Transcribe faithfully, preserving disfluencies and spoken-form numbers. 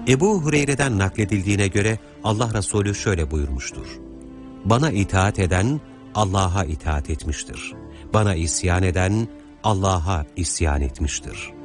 Ebu Hureyre'den nakledildiğine göre Allah Resulü şöyle buyurmuştur: Bana itaat eden Allah'a itaat etmiştir. Bana isyan eden Allah'a isyan etmiştir.